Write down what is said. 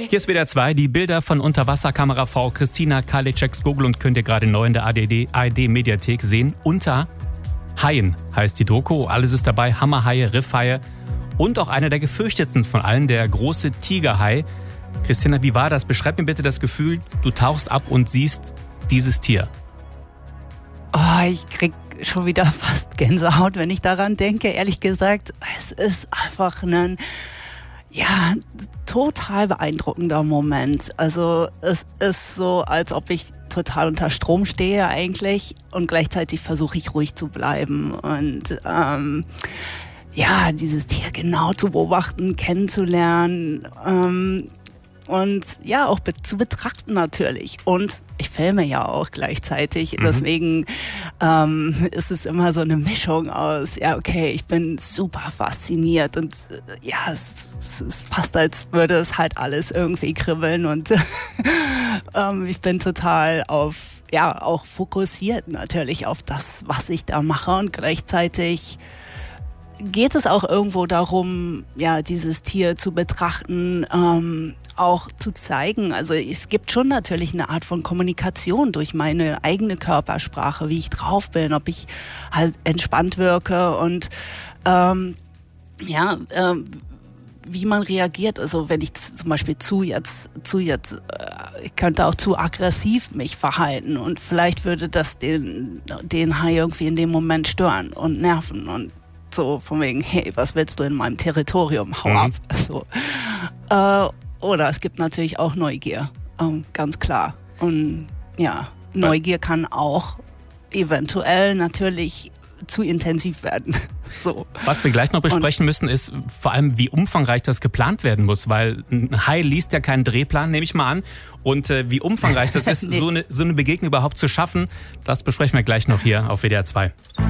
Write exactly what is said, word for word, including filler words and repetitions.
Hier ist W D R zwei, die Bilder von Unterwasserkamerafrau Christina Karliczek-Skogel und könnt ihr gerade neu in der A R D-Mediathek sehen. Unter Haien heißt die Doku. Alles ist dabei, Hammerhaie, Riffhaie und auch einer der gefürchtetsten von allen, der große Tigerhai. Christina, wie war das? Beschreib mir bitte das Gefühl, du tauchst ab und siehst dieses Tier. Oh, ich krieg schon wieder fast Gänsehaut, wenn ich daran denke. Ehrlich gesagt, es ist einfach ein, ja, total beeindruckender Moment. Also es ist so, als ob ich total unter Strom stehe eigentlich und gleichzeitig versuche ich ruhig zu bleiben und ähm, ja, dieses Tier genau zu beobachten, kennenzulernen ähm, und ja, auch be- zu betrachten natürlich. Und ich filme ja auch gleichzeitig, mhm. deswegen ähm, ist es immer so eine Mischung aus, ja okay, ich bin super fasziniert und äh, ja, es, es ist fast, als würde es halt alles irgendwie kribbeln und ähm, ich bin total auf, ja, auch fokussiert natürlich auf das, was ich da mache und gleichzeitig geht es auch irgendwo darum, ja, dieses Tier zu betrachten, ähm, auch zu zeigen. Also es gibt schon natürlich eine Art von Kommunikation durch meine eigene Körpersprache, wie ich drauf bin, ob ich halt entspannt wirke und ähm, ja, ähm, wie man reagiert. Also wenn ich zum Beispiel zu jetzt, zu jetzt, äh, ich könnte auch zu aggressiv mich verhalten und vielleicht würde das den, den Hai irgendwie in dem Moment stören und nerven und so von wegen, hey, was willst du in meinem Territorium? Hau mhm. ab. So. Äh, oder es gibt natürlich auch Neugier, ähm, ganz klar. Und ja, Neugier kann auch eventuell natürlich zu intensiv werden. So. Was wir gleich noch besprechen Und, müssen, ist vor allem, wie umfangreich das geplant werden muss, weil ein Hai liest ja keinen Drehplan, nehme ich mal an. Und äh, wie umfangreich das ist, nee. so, eine, so eine Begegnung überhaupt zu schaffen, das besprechen wir gleich noch hier auf W D R zwei.